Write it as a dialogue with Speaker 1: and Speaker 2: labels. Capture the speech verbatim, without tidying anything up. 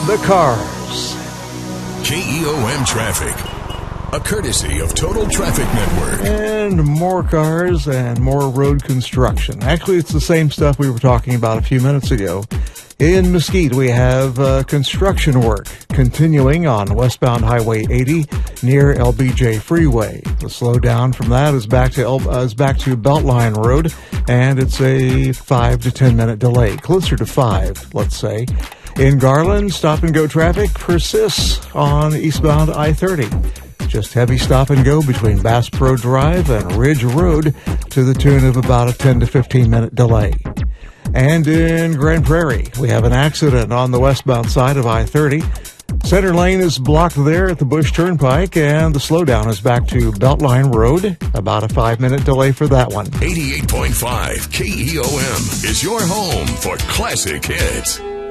Speaker 1: the cars.
Speaker 2: K E O M Traffic, a courtesy of Total Traffic Network.
Speaker 1: And more cars and more road construction. Actually, it's the same stuff we were talking about a few minutes ago. In Mesquite, we have uh, construction work continuing on westbound Highway eighty near L B J Freeway. The slowdown from that is back to El- uh, is back to Beltline Road, and it's a five to ten minute delay, closer to five, let's say. In Garland, stop-and-go traffic persists on eastbound I thirty. Just heavy stop-and-go between Bass Pro Drive and Ridge Road to the tune of about a ten to fifteen minute delay. And in Grand Prairie, we have an accident on the westbound side of I thirty. Center lane is blocked there at the Bush Turnpike, and the slowdown is back to Beltline Road. About a five-minute delay for that one.
Speaker 2: eighty-eight point five K E O M is your home for classic hits.